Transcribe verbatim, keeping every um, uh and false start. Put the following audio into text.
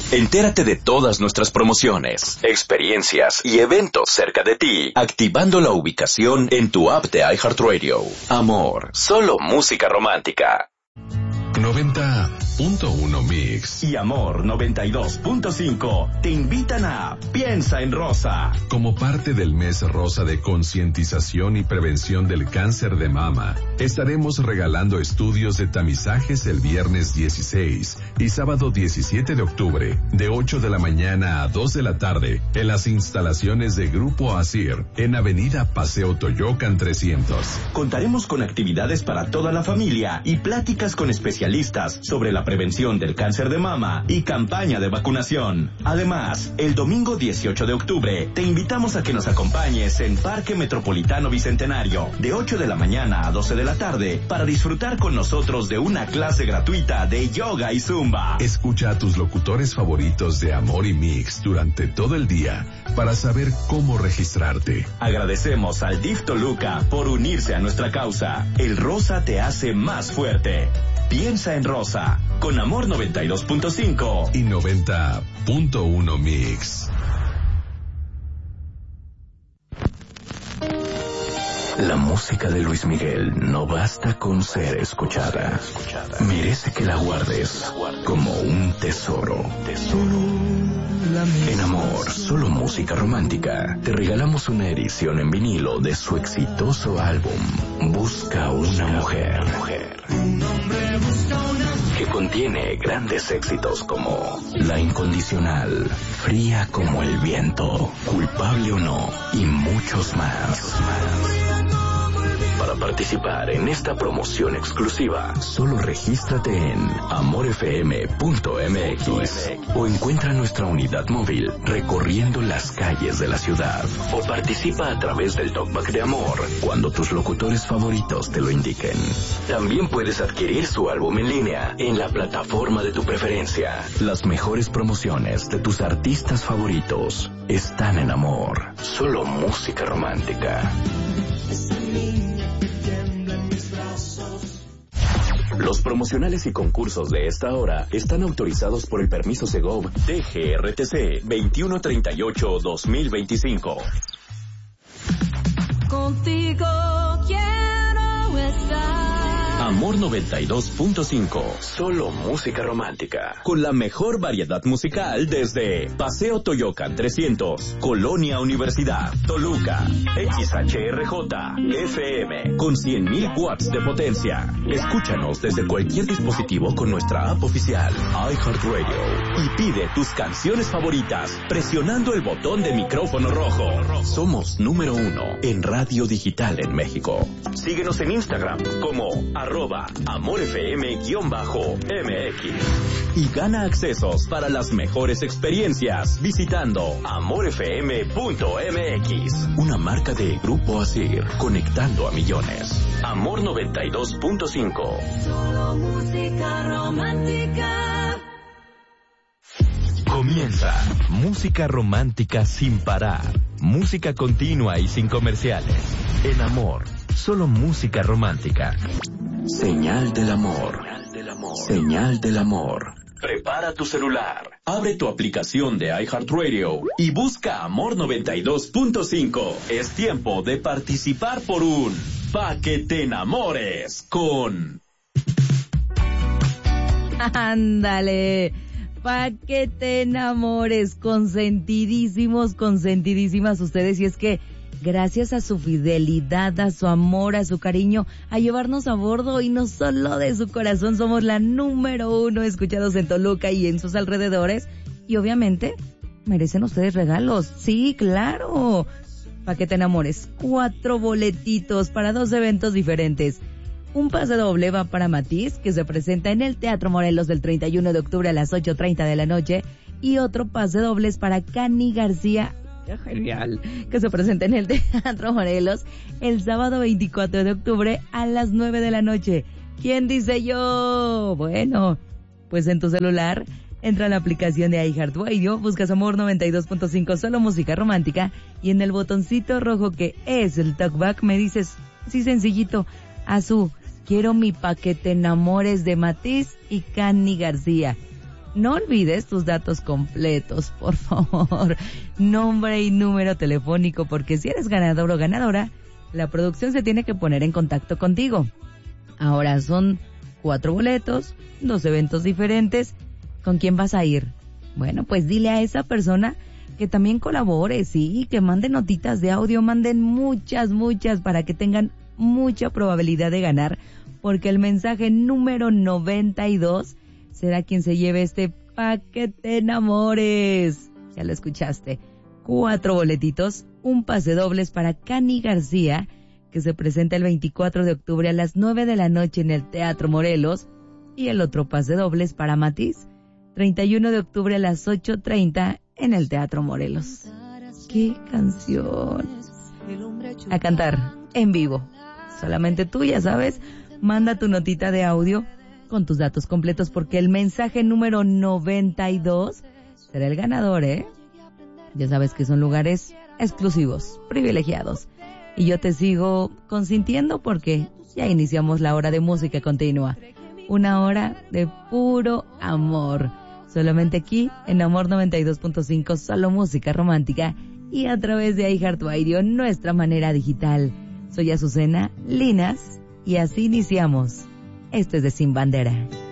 Entérate de todas nuestras promociones, experiencias y eventos cerca de ti, activando la ubicación en tu app de iHeartRadio. Amor, solo música romántica. noventa punto uno Mix y Amor noventa y dos punto cinco te invitan a Piensa en Rosa. Como parte del mes rosa de concientización y prevención del cáncer de mama, estaremos regalando estudios de tamizajes el viernes dieciséis y sábado diecisiete de octubre, de ocho de la mañana a dos de la tarde, en las instalaciones de Grupo Asir, en Avenida Paseo Toyocan trescientos. Contaremos con actividades para toda la familia y pláticas con especialistas sobre la prevención del cáncer de mama y campaña de vacunación. Además, el domingo dieciocho de octubre te invitamos a que nos acompañes en Parque Metropolitano Bicentenario de ocho de la mañana a doce de la tarde para disfrutar con nosotros de una clase gratuita de yoga y zumba. Escucha a tus locutores favoritos de Amor y Mix durante todo el día para saber cómo registrarte. Agradecemos al D I F Toluca por unirse a nuestra causa. El rosa te hace más fuerte. Piensa en Rosa, con Amor noventa y dos punto cinco y noventa punto uno Mix. La música de Luis Miguel no basta con ser escuchada. Merece que la guardes como un tesoro. En Amor, solo música romántica, te regalamos una edición en vinilo de su exitoso álbum Busca una mujer, que contiene grandes éxitos como La Incondicional, Fría como el viento, Culpable o no y muchos más. Para participar en esta promoción exclusiva, solo regístrate en amor f m punto m x o encuentra nuestra unidad móvil recorriendo las calles de la ciudad, o participa a través del Talkback de Amor cuando tus locutores favoritos te lo indiquen. También puedes adquirir su álbum en línea en la plataforma de tu preferencia. Las mejores promociones de tus artistas favoritos están en Amor, solo música romántica. Los promocionales y concursos de esta hora están autorizados por el permiso Segov T G R T C veintiuno treinta y ocho dos mil veinticinco. Contigo quiero estar. Amor noventa y dos punto cinco, solo música romántica, con la mejor variedad musical desde Paseo Toyocan trescientos, Colonia Universidad, Toluca, X H R J, F M, con cien mil watts de potencia. Escúchanos desde cualquier dispositivo con nuestra app oficial, iHeartRadio, y pide tus canciones favoritas presionando el botón de micrófono rojo. Somos número uno en radio digital en México. Síguenos en Instagram como arroba amorfm-m x y gana accesos para las mejores experiencias visitando amor f m punto m x, una marca de Grupo Asir, conectando a millones. Amor noventa y dos punto cinco. Solo música romántica. Comienza Música Romántica sin parar. Música continua y sin comerciales. En Amor, solo música romántica. Señal del amor. Señal del amor. Prepara tu celular, abre tu aplicación de iHeartRadio y busca Amor noventa y dos punto cinco. Es tiempo de participar por un Pa' que te enamores con... Ándale, pa' que te enamores, consentidísimos, consentidísimas ustedes, y es que gracias a su fidelidad, a su amor, a su cariño, a llevarnos a bordo, y no solo de su corazón, somos la número uno escuchados en Toluca y en sus alrededores, y obviamente merecen ustedes regalos. Sí, claro, pa' que te enamores, cuatro boletitos para dos eventos diferentes. Un pase doble va para Matiz, que se presenta en el Teatro Morelos del treinta y uno de octubre a las ocho treinta de la noche, y otro pase doble es para Cani García, ¡qué genial!, que se presenta en el Teatro Morelos el sábado veinticuatro de octubre a las nueve de la noche. ¿Quién dice yo? Bueno, pues en tu celular entra a la aplicación de iHeartRadio, buscas Amor noventa y dos punto cinco, solo música romántica, y en el botoncito rojo que es el talkback me dices, sí, sencillito, Azú, quiero mi pa' que te enamores de Matiz y Cani García. No olvides tus datos completos, por favor. Nombre y número telefónico, porque si eres ganador o ganadora, la producción se tiene que poner en contacto contigo. Ahora son cuatro boletos, dos eventos diferentes. ¿Con quién vas a ir? Bueno, pues dile a esa persona que también colabore, sí, que manden notitas de audio, manden muchas, muchas para que tengan mucha probabilidad de ganar, porque el mensaje número noventa y dos será quien se lleve este Pa' que te enamores. Ya lo escuchaste. Cuatro boletitos, un pase dobles para Cani García, que se presenta el veinticuatro de octubre a las nueve de la noche en el Teatro Morelos, y el otro pase dobles para Matiz, treinta y uno de octubre a las ocho treinta en el Teatro Morelos. ¡Qué canción! A cantar en vivo. Solamente tú, ya sabes, manda tu notita de audio con tus datos completos, porque el mensaje número noventa y dos será el ganador, ¿eh? Ya sabes que son lugares exclusivos, privilegiados. Y yo te sigo consintiendo porque ya iniciamos la hora de música continua. Una hora de puro amor. Solamente aquí en Amor noventa y dos punto cinco, solo música romántica. Y a través de iHeartRadio, nuestra manera digital. Soy Azucena Linas y así iniciamos. Esto es de Sin Bandera.